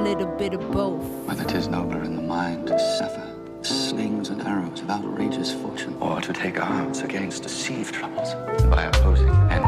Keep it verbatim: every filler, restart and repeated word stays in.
little bit of both. Whether 'tis nobler in the mind to suffer slings and arrows of outrageous fortune, or to take arms against deceived troubles by opposing and